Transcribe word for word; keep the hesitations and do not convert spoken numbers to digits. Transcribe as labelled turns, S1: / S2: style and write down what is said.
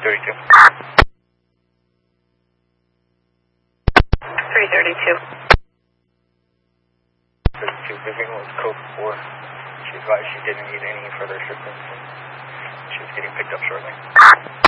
S1: thirty-two.
S2: three thirty-two.
S1: thirty-two, Vivian was code four. She advised she didn't need any further assistance. She was getting picked up shortly.